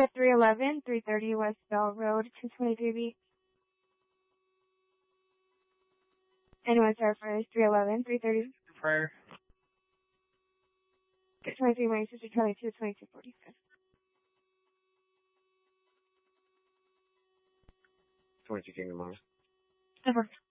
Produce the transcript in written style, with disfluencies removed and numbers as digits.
to 311, 330 West Bell Road, 223B. Anyone start first? 311, 330. Prayer. 23 Manchester, Charlie 2, 2245. 22 Kingdom Mars. Over.